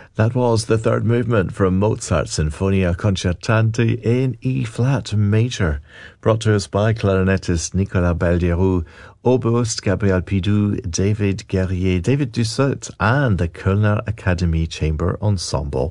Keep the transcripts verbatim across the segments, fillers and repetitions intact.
That was the third movement from Mozart's Sinfonia Concertante in E-flat major, brought to us by clarinettist Nicolas Belderou, oboist Gabriel Pidou, David Guerrier, David Dussault, and the Kölner Academy Chamber Ensemble.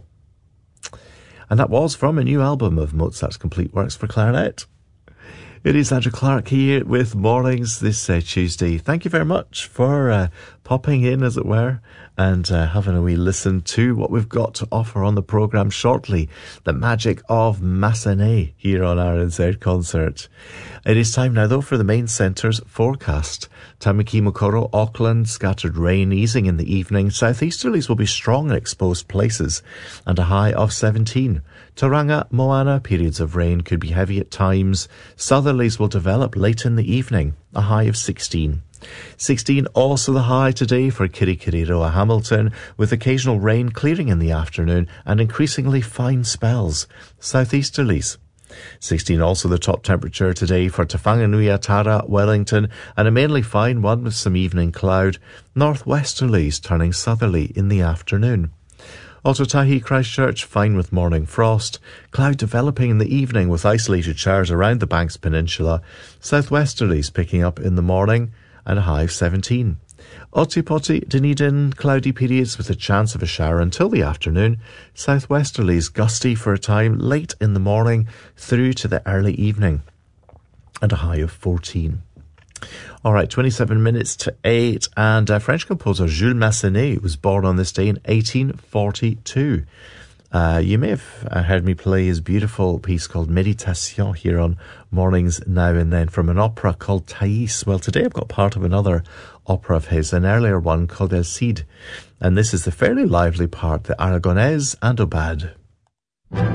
And that was from a new album of Mozart's complete works for clarinet. It is Andrew Clark here with Mornings this uh, Tuesday. Thank you very much for uh, popping in, as it were, and uh, having a wee listen to what we've got to offer on the programme shortly. The magic of Massenet here on R N Z Concert. It is time now, though, for the main centre's forecast. Tamaki Mokoro, Auckland, scattered rain easing in the evening. Southeasterlies will be strong in exposed places and a high of seventeen. Tauranga, Moana, periods of rain could be heavy at times. Southerlies will develop late in the evening, a high of sixteen. sixteen also the high today for Kirikiriroa, Hamilton, with occasional rain clearing in the afternoon and increasingly fine spells. Southeasterlies. sixteen also the top temperature today for Te Whanganui, Tara, Wellington, and a mainly fine one with some evening cloud. Northwesterlies turning southerly in the afternoon. Otautahi, Christchurch, fine with morning frost. Cloud developing in the evening with isolated showers around the Banks Peninsula. Southwesterlies picking up in the morning and a high of seventeen. Otipoti, Dunedin, cloudy periods with a chance of a shower until the afternoon. Southwesterlies gusty for a time late in the morning through to the early evening and a high of fourteen. All right, twenty-seven minutes to eight, and uh, French composer Jules Massenet was born on this day in eighteen forty-two. Uh, you may have uh, heard me play his beautiful piece called Méditation here on Mornings Now and Then from an opera called Thais. Well, today I've got part of another opera of his, an earlier one called El Cid, and this is the fairly lively part, the Aragonese and Aubade.